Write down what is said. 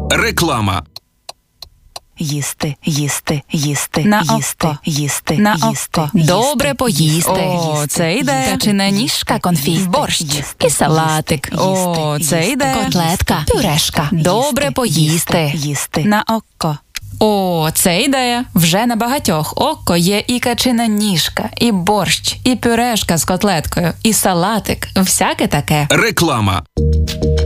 Реклама. Їсти, їсти, їсти, На їсти, око. їсти, На їсти, око. їсти, Добре поїсти. О, це йде. Качана ніжка, конфі, борщ і салатик. О, це йде. Котлетка, пюрешка. Добре поїсти. їсти. На око. О, це ідея. Вже на багатьох око є і качина ніжка, і борщ, і пюрешка з котлеткою, і салатик. Всяке таке. Реклама.